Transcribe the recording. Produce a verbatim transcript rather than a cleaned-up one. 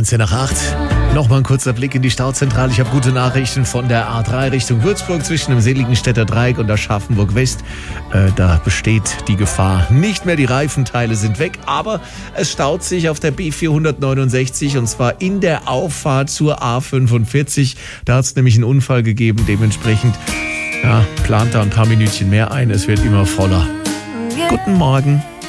neunzehn nach acht. Nochmal ein kurzer Blick in die Stauzentrale. Ich habe gute Nachrichten von der A drei Richtung Würzburg zwischen dem Seligenstädter Dreieck und Aschaffenburg West. Äh, da besteht die Gefahr nicht mehr. Die Reifenteile sind weg, aber es staut sich auf der B vierhundertneunundsechzig und zwar in der Auffahrt zur A fünfundvierzig. Da hat es nämlich einen Unfall gegeben. Dementsprechend ja, plant da ein paar Minütchen mehr ein. Es wird immer voller. Guten Morgen.